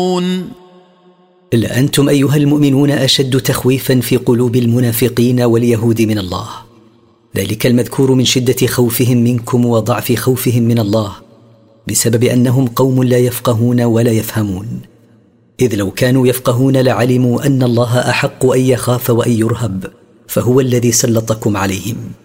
لأنتم أيها المؤمنون أشد تخويفا في قلوب المنافقين واليهود من الله، ذلك المذكور من شدة خوفهم منكم وضعف خوفهم من الله بسبب أنهم قوم لا يفقهون ولا يفهمون، إذ لو كانوا يفقهون لعلموا أن الله أحق أن يخاف وأن يرهب، فهو الذي سلطكم عليهم.